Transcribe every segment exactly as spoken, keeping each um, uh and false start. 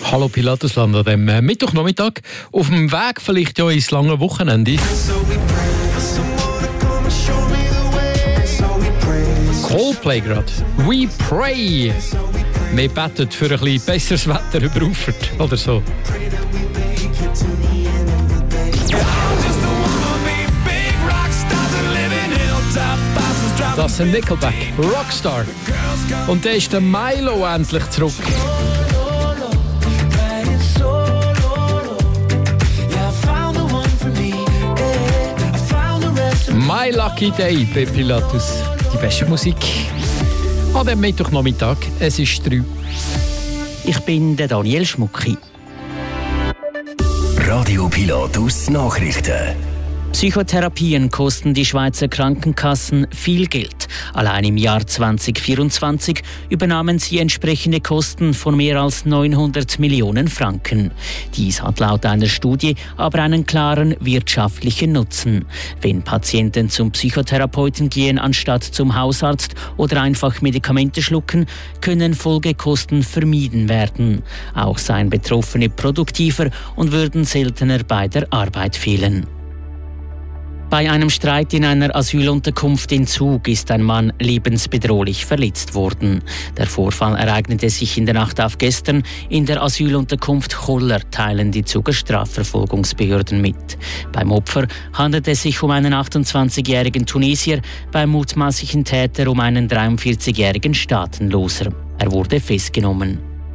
Hallo Pilatusland an diesem äh, Mittwochnachmittag. Auf dem Weg vielleicht ja ins lange Wochenende. Coldplay gerade. We pray. Wir beten für ein bisschen besseres Wetter über Ufert oder so. Das sind Nickelback, Rockstar. Und da ist der Milo endlich zurück. My Lucky Day bei Pilatus. Die beste Musik an diesem Mittwochnachmittag. Es ist drei. Ich bin der Daniel Schmucki. Radio Pilatus Nachrichten. Psychotherapien kosten die Schweizer Krankenkassen viel Geld. Allein im Jahr zwanzig vierundzwanzig übernahmen sie entsprechende Kosten von mehr als neunhundert Millionen Franken. Dies hat laut einer Studie aber einen klaren wirtschaftlichen Nutzen. Wenn Patienten zum Psychotherapeuten gehen anstatt zum Hausarzt oder einfach Medikamente schlucken, können Folgekosten vermieden werden. Auch seien Betroffene produktiver und würden seltener bei der Arbeit fehlen. Bei einem Streit in einer Asylunterkunft in Zug ist ein Mann lebensbedrohlich verletzt worden. Der Vorfall ereignete sich in der Nacht auf gestern in der Asylunterkunft Choller, teilen die Zuger Strafverfolgungsbehörden mit. Beim Opfer handelt es sich um einen achtundzwanzigjährigen Tunesier, beim mutmaßlichen Täter um einen dreiundvierzigjährigen Staatenloser. Er wurde festgenommen.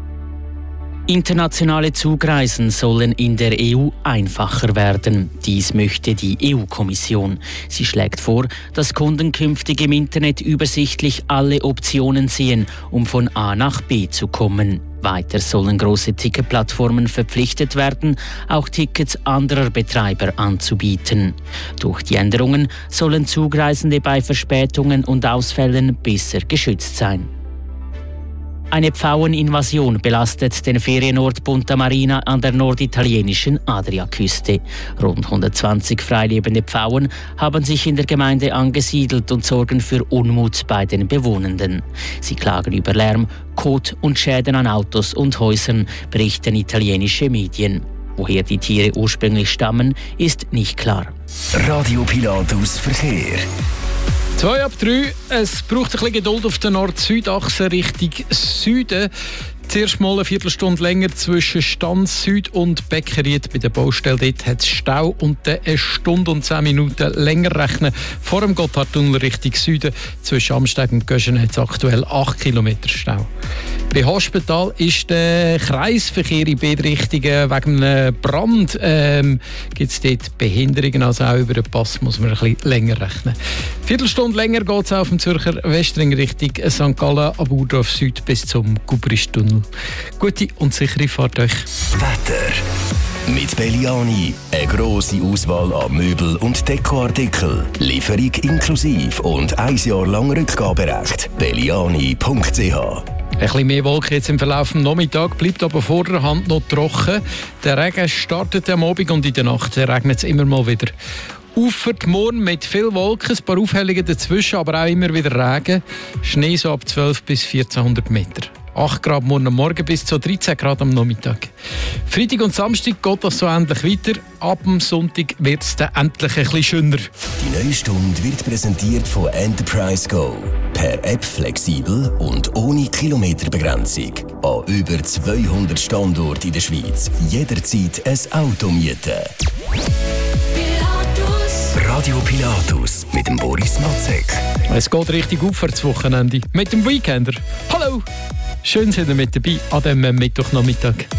Internationale Zugreisen sollen in der E U einfacher werden. Dies möchte die E U-Kommission. Sie schlägt vor, dass Kunden künftig im Internet übersichtlich alle Optionen sehen, um von A nach B zu kommen. Weiter sollen große Ticketplattformen verpflichtet werden, auch Tickets anderer Betreiber anzubieten. Durch die Änderungen sollen Zugreisende bei Verspätungen und Ausfällen besser geschützt sein. Eine Pfaueninvasion belastet den Ferienort Punta Marina an der norditalienischen Adriaküste. Rund hundertzwanzig freilebende Pfauen haben sich in der Gemeinde angesiedelt und sorgen für Unmut bei den Bewohnenden. Sie klagen über Lärm, Kot und Schäden an Autos und Häusern, berichten italienische Medien. Woher die Tiere ursprünglich stammen, ist nicht klar. Radio Pilatus Verkehr. Zwei ab drei. Es braucht ein bisschen Geduld auf der Nord-Süd-Achse Richtung Süden. Zuerst mal eine Viertelstunde länger zwischen Stanz Süd und Beckeried. Bei der Baustelle dort hat es Stau und dann eine Stunde und zehn Minuten länger rechnen. Vor dem Gotthardtunnel Richtung Süden. Zwischen Amsteig und Göschen hat es aktuell acht Kilometer Stau. Bei Hospital ist der Kreisverkehr in beide Richtungen wegen einem Brand. Ähm, gibt es dort Behinderungen, also auch über den Pass muss man ein bisschen länger rechnen. Viertelstunde länger geht es auf dem Zürcher Westring Richtung Sankt Gallen, ab Urdorf Süd bis zum Gubristunnel. Gute und sichere Fahrt euch. Wetter. Mit Belliani eine grosse Auswahl an Möbel- und Dekoartikel. Lieferung inklusive und ein Jahr lang Rückgaberecht. belliani punkt c h. Ein bisschen mehr Wolken jetzt im Verlauf des Nachmittags, bleibt aber vorderhand noch trocken. Der Regen startet am Abend und in der Nacht regnet es immer mal wieder. Ufert morgen mit viel Wolken, ein paar Aufhellungen dazwischen, aber auch immer wieder Regen. Schnee so ab zwölf bis vierzehnhundert Meter. acht Grad morgen am Morgen bis zu dreizehn Grad am Nachmittag. Freitag und Samstag geht das so endlich weiter. Ab dem Sonntag wird es dann endlich ein bisschen schöner. Die neue Stunde wird präsentiert von Enterprise Go. Per App flexibel und ohne Kilometerbegrenzung. An über zweihundert Standorten in der Schweiz. Jederzeit ein Auto mieten. Radio Pilatus mit dem Boris Matzek. Es geht richtig Aufwärtswochenende mit dem Weekender. Hallo! Schön, sind ihr mit dabei an diesem Mittwochnachmittag.